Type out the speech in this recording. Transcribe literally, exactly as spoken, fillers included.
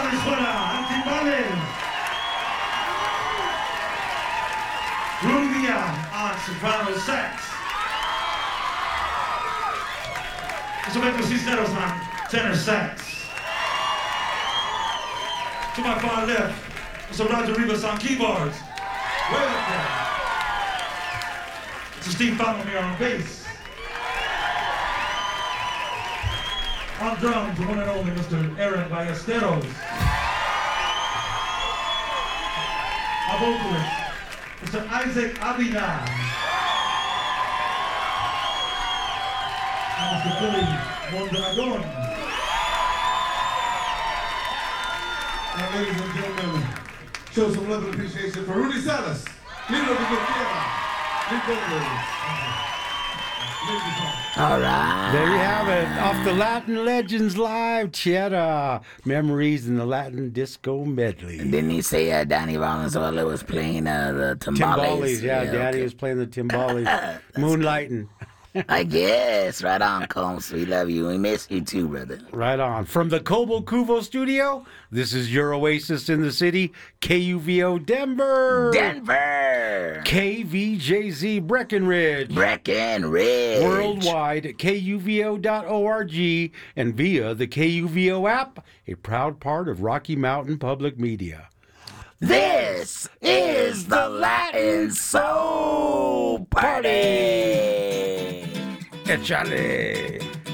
Venezuela, Antimbales. Rubia on soprano sax. Roberto Cisneros on tenor sax. To my far left, Mister Roger Rivas on keyboards. Way up there. Mister Steve Falomir on bass. On drums, the one and only Mister Aaron Ballesteros. Our vocalist, Mister Isaac Abina. And Mister Billy Mondragon. Now, ladies and gentlemen, show some love and appreciation for Rudy Salas. Leader of the Gutierrez. All right. There you have it. Off the Latin Legends Live, Cheddar. Memories in the Latin Disco Medley. And didn't he say uh, Danny Valenzuela was playing uh, the timbales? Timbales, yeah. yeah Daddy okay. was playing the timbales. Moonlighting. I guess. Right on, Combs. We love you. We miss you too, brother. Right on. From the Cobo Cuvo studio, this is your oasis in the city, K U V O Denver. Denver. K V J Z Breckenridge. Breckenridge. Worldwide at K U V O dot org and via the K U V O app, a proud part of Rocky Mountain Public Media. This is the Latin Soul Party. Échale.